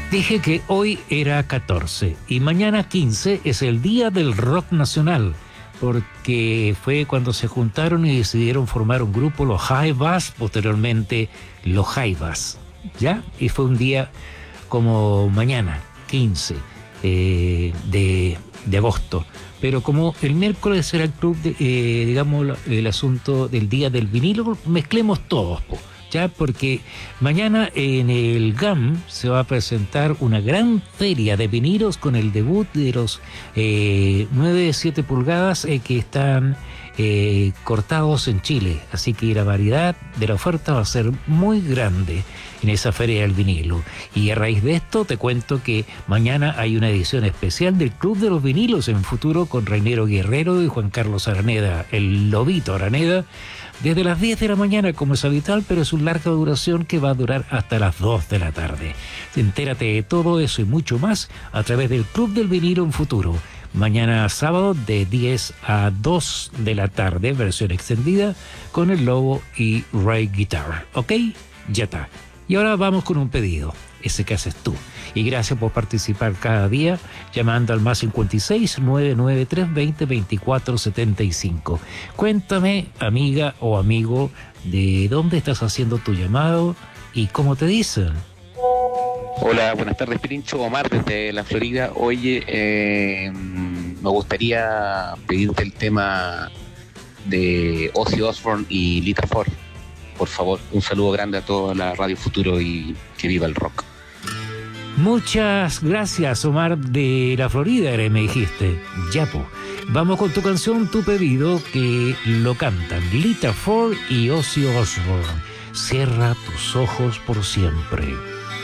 Dije que hoy era 14 y mañana 15 es el Día del Rock Nacional, porque fue cuando se juntaron y decidieron formar un grupo, los Jaivas, posteriormente los Jaivas, ¿ya? Y fue un día como mañana, 15 de agosto. Pero como el miércoles era el club, digamos, el asunto del Día del Vinilo, mezclemos todos, po. Ya, porque mañana en el GAM se va a presentar una gran feria de vinilos con el debut de los 9-7 pulgadas que están cortados en Chile. Así que la variedad de la oferta va a ser muy grande en esa feria del vinilo. Y a raíz de esto te cuento que mañana hay una edición especial del Club de los Vinilos en Futuro con Reinero Guerrero y Juan Carlos Araneda, el Lobito Araneda, desde las 10 de la mañana como es habitual, pero es una larga duración que va a durar hasta las 2 de la tarde. Entérate de todo eso y mucho más a través del Club del Vinilo en Futuro. Mañana sábado de 10 a 2 de la tarde, versión extendida, con el Lobo y Ray Guitar. ¿Ok? Ya está. Y ahora vamos con un pedido, ese que haces tú. Y gracias por participar cada día llamando al +56 993 20 24 75. Cuéntame, amiga o amigo, de dónde estás haciendo tu llamado y cómo te dicen. Hola, buenas tardes, Pirincho. Omar desde la Florida. Oye, me gustaría pedirte el tema de Ozzy Osbourne y Lita Ford. Por favor, un saludo grande a toda la Radio Futuro y que viva el rock. Muchas gracias, Omar de la Florida, me dijiste. Ya, po. Vamos con tu canción, tu pedido, que lo cantan Lita Ford y Ozzy Osbourne. Cierra tus ojos por siempre.